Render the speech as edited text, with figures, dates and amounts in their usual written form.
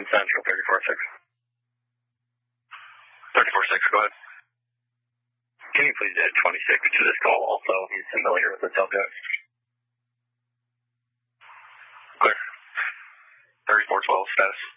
Houston Central, 34-6. 34-6, go ahead. Can you please add 26 to this call also? He's familiar with the subject. Clear. 3412, status.